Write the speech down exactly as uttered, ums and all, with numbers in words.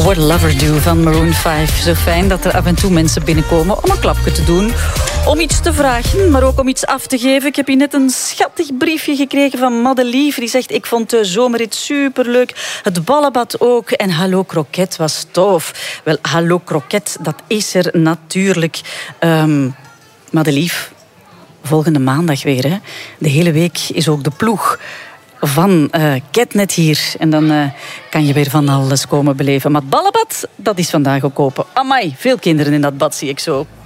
What Lovers Do van Maroon vijf. Zo fijn dat er af en toe mensen binnenkomen om een klapje te doen. Om iets te vragen, maar ook om iets af te geven. Ik heb hier net een schattig briefje gekregen van Madelief. Die zegt, ik vond de zomerrit superleuk. Het ballenbad ook. En Hallo Kroket was tof. Wel, Hallo Kroket, dat is er natuurlijk. Um, Madelief, volgende maandag weer. Hè. De hele week is ook de ploeg van uh, Ketnet hier. En dan uh, kan je weer van alles komen beleven. Maar het ballenbad, dat is vandaag ook open. Amai, veel kinderen in dat bad zie ik zo.